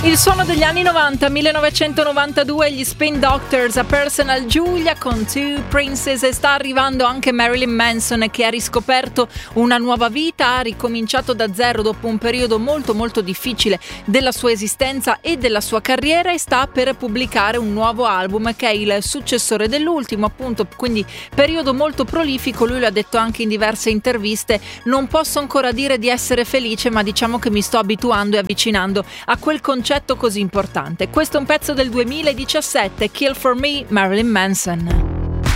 Il suono degli anni 90, 1992, gli Spin Doctors, A Personal Julia con Two Princes, e sta arrivando anche Marilyn Manson, che ha riscoperto una nuova vita, ha ricominciato da zero dopo un periodo molto molto difficile della sua esistenza e della sua carriera, e sta per pubblicare un nuovo album che è il successore dell'ultimo, appunto, quindi periodo molto prolifico. Lui lo ha detto anche in diverse interviste: non posso ancora dire di essere felice, ma diciamo che mi sto abituando e avvicinando a quel concetto così importante. Questo è un pezzo del 2017, Kill for Me, Marilyn Manson.